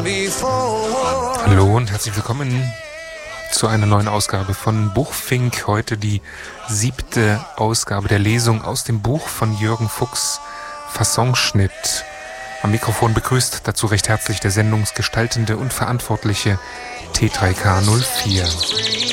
Hallo und herzlich willkommen zu einer neuen Ausgabe von Buchfink. Heute die 7. Ausgabe der Lesung aus dem Buch von Jürgen Fuchs, Fassonschnitt. Am Mikrofon begrüßt dazu recht herzlich der sendungsgestaltende und verantwortliche T3K04.